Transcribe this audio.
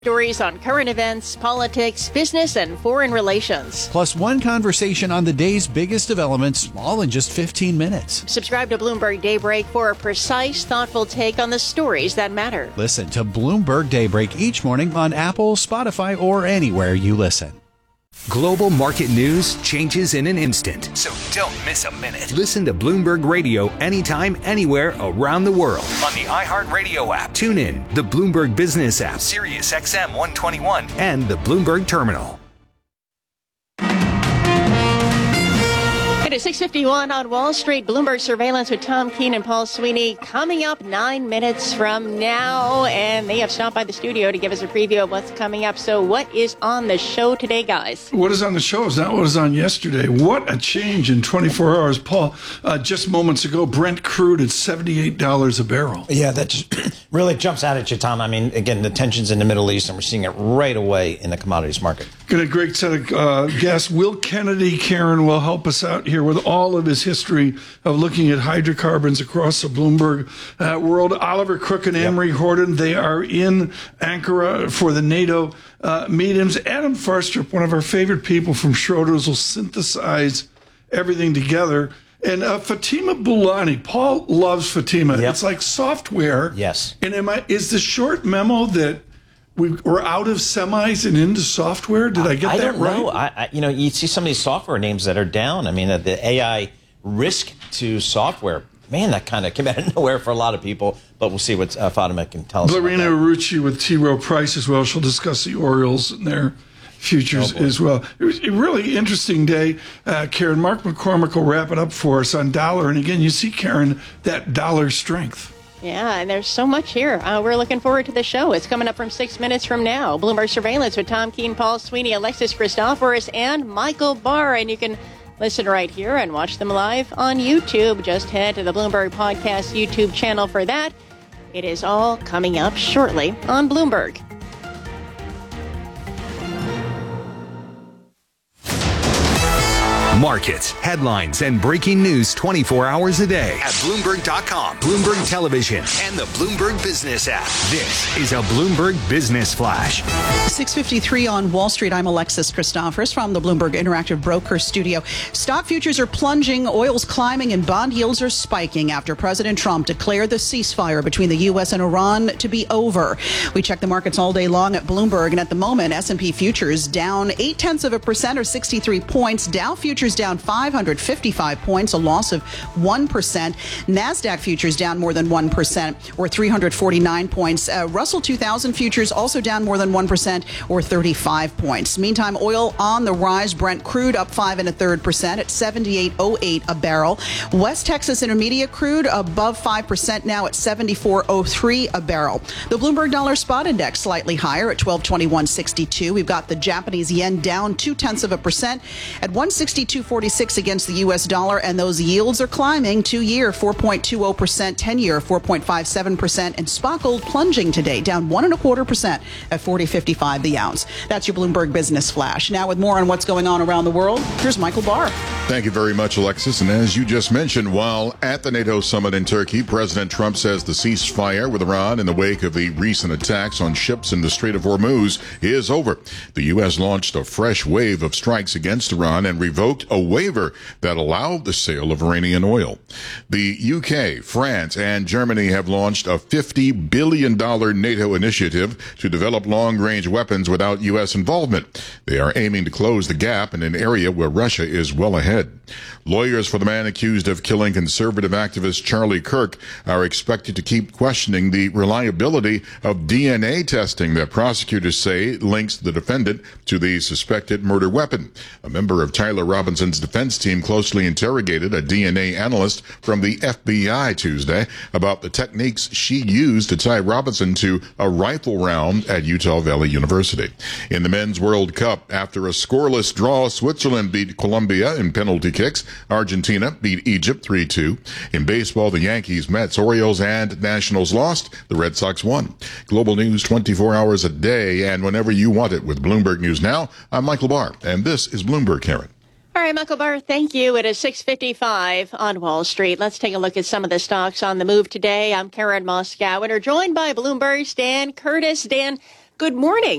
Stories on current events, politics, business, and foreign relations. Plus one conversation on the day's biggest developments, all in just 15 minutes. Subscribe to Bloomberg Daybreak for a precise, thoughtful take on the stories that matter. Listen to Bloomberg Daybreak each morning on Apple, Spotify, or anywhere you listen. Global market news changes in an instant, so don't miss a minute. Listen to Bloomberg Radio anytime, anywhere around the world on the iHeartRadio app. Tune in, the Bloomberg Business app, Sirius XM 121, and the Bloomberg Terminal. It is 6:51 on Wall Street. Bloomberg Surveillance with Tom Keene and Paul Sweeney coming up 9 minutes from now. And they have stopped by the studio to give us a preview of what's coming up. So what is on the show today, guys? What is on the show is not what was on yesterday. What a change in 24 hours. Paul, just moments ago, Brent crude at $78 a barrel. Yeah, that just really jumps out at you, Tom. I mean, again, the tensions in the Middle East, and we're seeing it right away in the commodities market. Got a great set of guests. Will Kennedy, Karen, will help us out here with all of his history of looking at hydrocarbons across the Bloomberg world. Oliver Crook and Anne-Marie Horton, they are in Ankara for the NATO meetings. Adam Farstrup, one of our favorite people from Schroders, will synthesize everything together. And Fatima Boolani, Paul loves Fatima. Yep. It's like software. Yes. And is the short memo that we're out of semis and into software? Did I get that right? I don't know. You see some of these software names that are down. I mean, the AI risk to software, man, that kind of came out of nowhere for a lot of people. But we'll see what Fatima can tell us. Blarina Arucci with T. Rowe Price as well. She'll discuss the Orioles and their futures as well. It was a really interesting day, Karen. Mark McCormick will wrap it up for us on dollar. And again, you see, Karen, that dollar strength. Yeah, and there's so much here. We're looking forward to the show. It's coming up from 6 minutes from now. Bloomberg Surveillance with Tom Keene, Paul Sweeney, Alexis Christoforous, and Michael Barr. And you can listen right here and watch them live on YouTube. Just head to the Bloomberg Podcast YouTube channel for that. It is all coming up shortly on Bloomberg. Markets, headlines, and breaking news 24 hours a day at Bloomberg.com, Bloomberg Television, and the Bloomberg Business app. This is a Bloomberg Business Flash. 6:53 on Wall Street. I'm Alexis Christoforous from the Bloomberg Interactive Broker Studio. Stock futures are plunging, oil's climbing, and bond yields are spiking after President Trump declared the ceasefire between the U.S. and Iran to be over. We check the markets all day long at Bloomberg, and at the moment, S&P futures down 0.8% or 63 points. Dow futures down 555 points, a loss of 1%. NASDAQ futures down more than 1% or 349 points. Russell 2000 futures also down more than 1% or 35 points. Meantime, oil on the rise. Brent crude up 5.33% at $78.08 a barrel. West Texas Intermediate crude above 5% now at $74.03 a barrel. The Bloomberg Dollar Spot Index slightly higher at 1221.62. We've got the Japanese yen down 0.2% at 162.46 against the U.S. dollar, and those yields are climbing. 2-year 4.20%, 10-year 4.57%, and spot gold plunging today, down 1.25% at $40.55 the ounce. That's your Bloomberg Business Flash. Now, with more on what's going on around the world, here's Michael Barr. Thank you very much, Alexis. And as you just mentioned, while at the NATO summit in Turkey, President Trump says the ceasefire with Iran in the wake of the recent attacks on ships in the Strait of Hormuz is over. The U.S. launched a fresh wave of strikes against Iran and revoked a waiver that allowed the sale of Iranian oil. The UK, France, and Germany have launched a $50 billion NATO initiative to develop long-range weapons without U.S. involvement. They are aiming to close the gap in an area where Russia is well ahead. Lawyers for the man accused of killing conservative activist Charlie Kirk are expected to keep questioning the reliability of DNA testing that prosecutors say links the defendant to the suspected murder weapon. A member of Tyler Robinson's defense team closely interrogated a DNA analyst from the FBI Tuesday about the techniques she used to tie Robinson to a rifle round at Utah Valley University. In the Men's World Cup, after a scoreless draw, Switzerland beat Colombia in penalty kicks. Argentina beat Egypt 3-2. In baseball, the Yankees, Mets, Orioles, and Nationals lost. The Red Sox won. Global news 24 hours a day and whenever you want it with Bloomberg News Now. I'm Michael Barr, and this is Bloomberg, Karen. All right, Michael Barr, thank you. It is 6:55 on Wall Street. Let's take a look at some of the stocks on the move today. I'm Karen Moskow, and we're joined by Bloomberg's Dan Curtis. Dan, Good morning.